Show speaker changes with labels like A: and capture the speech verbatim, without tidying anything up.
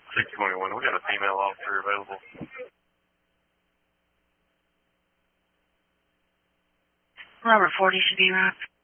A: six twenty-one, we got a female officer available.
B: Robert forty should be around.